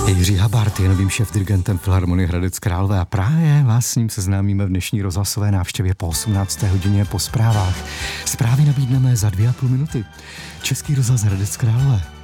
Jiří Habart je novým šéfdirigentem Filharmonie Hradec Králové a právě vás s ním seznámíme v dnešní rozhlasové návštěvě po 18. hodině po zprávách. Zprávy nabídneme za 2,5 minuty. Český rozhlas Hradec Králové.